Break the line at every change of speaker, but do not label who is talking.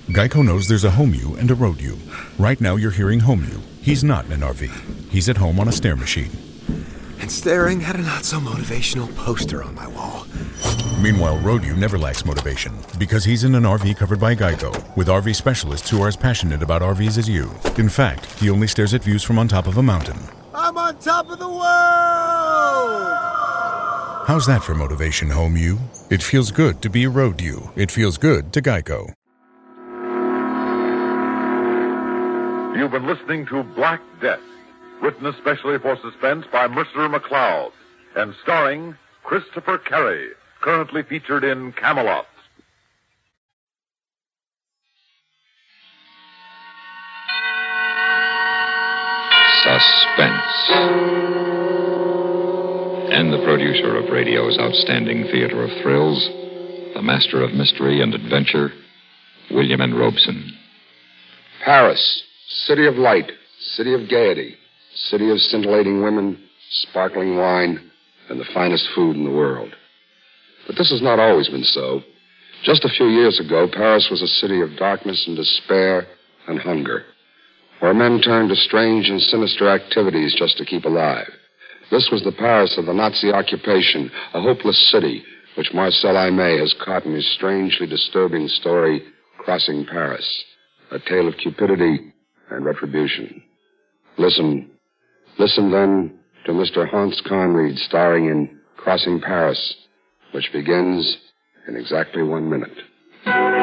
Geico knows there's a home you and a road you. Right now you're hearing home you. He's not in an RV. He's at home on a stair machine.
And staring at a not-so-motivational poster on my wall.
Meanwhile, road you never lacks motivation because he's in an RV covered by Geico with RV specialists who are as passionate about RVs as you. In fact, he only stares at views from on top of a mountain.
I'm on top of the world!
How's that for motivation, home you? It feels good to be a road you. It feels good to Geico.
You've been listening to Black Death, written especially for suspense by Mercer McLeod, and starring Christopher Carey, currently featured in Camelot.
Suspense. And the producer of radio's outstanding theater of thrills, the master of mystery and adventure, William N. Robeson.
Paris, city of light, city of gaiety, city of scintillating women, sparkling wine, and the finest food in the world. But this has not always been so. Just a few years ago, Paris was a city of darkness and despair and hunger, where men turned to strange and sinister activities just to keep alive. This was the Paris of the Nazi occupation, a hopeless city, which Marcel Aimé has caught in his strangely disturbing story, Crossing Paris, a tale of cupidity and retribution. Listen then to Mr. Hans Conried starring in Crossing Paris, which begins in exactly 1 minute.